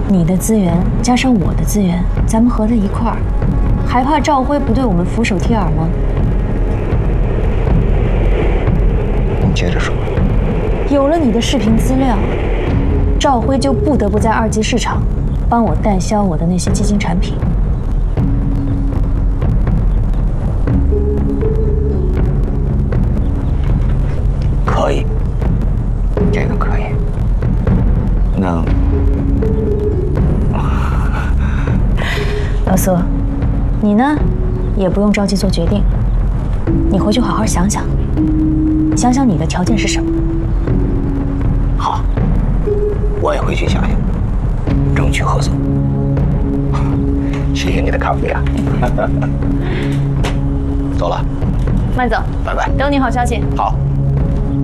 你的资源加上我的资源，咱们合在一块儿，还怕赵辉不对我们俯首帖耳吗？ 你接着说。 有了你的视频资料，赵辉就不得不在二级市场帮我代销我的那些基金产品。 可以，这个可以。那老苏，你呢，也不用着急做决定，你回去好好想想，想想你的条件是什么。 好，我也回去想想，争取合作。谢谢你的咖啡啊！走了， 慢走， 拜拜。 等你好消息。 好。